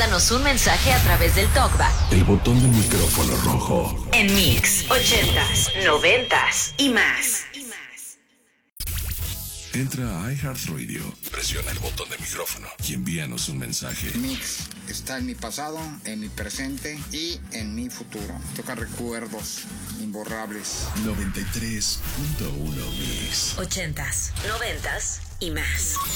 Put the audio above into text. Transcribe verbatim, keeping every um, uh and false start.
Envíanos un mensaje a través del TalkBack. El botón del micrófono rojo. En Mix, ochentas, noventas y más. Entra a iHeartRadio, presiona el botón de micrófono y envíanos un mensaje. Mix está en mi pasado, en mi presente y en mi futuro. Toca recuerdos imborrables. noventa y tres punto uno Mix. Ochentas, noventas y más.